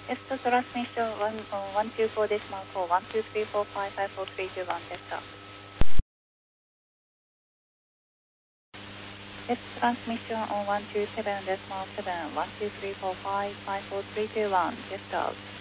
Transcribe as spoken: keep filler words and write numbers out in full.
Test transmission one, uh, one two four decimal four, one two three four five five four three two one, test out. Test transmission on one two seven decimal seven, one two three four five five four three two one, test out.